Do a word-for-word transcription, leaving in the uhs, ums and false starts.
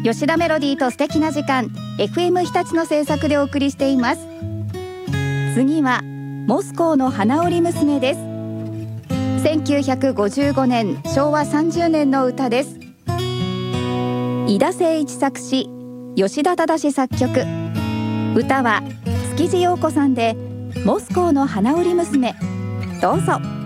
吉田メロディーと素敵な時間 エフエム 日立の制作でお送りしています。次はモスコーの花織娘です。せんきゅうひゃくごじゅうごねんしょうわさんじゅうねんの歌です。井田誠一作詞、吉田忠作曲。歌は築地陽子さんでモスコーの花織娘。どうぞ。